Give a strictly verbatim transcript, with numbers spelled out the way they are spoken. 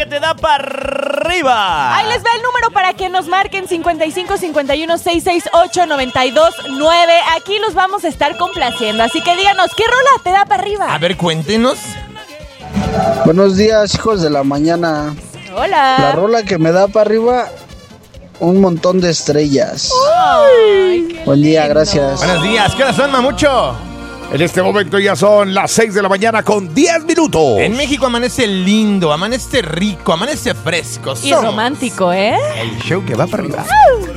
te da para arriba. Ahí les va el número para que nos marquen cincuenta y cinco cincuenta y uno sesenta y seis ocho noventa y dos nueve. Aquí los vamos a estar complaciendo, así que díganos, ¿qué rola te da para arriba? A ver, cuéntenos. Buenos días, hijos de la mañana. Hola. La rola que me da para arriba, un montón de estrellas. Ay, qué Buen día, lindo. gracias. Buenos días, ¿qué hora son, Mamucho? En este momento ya son las seis de la mañana con diez minutos. En México amanece lindo, amanece rico, amanece fresco. Y Somos romántico, ¿eh? el show que va para arriba.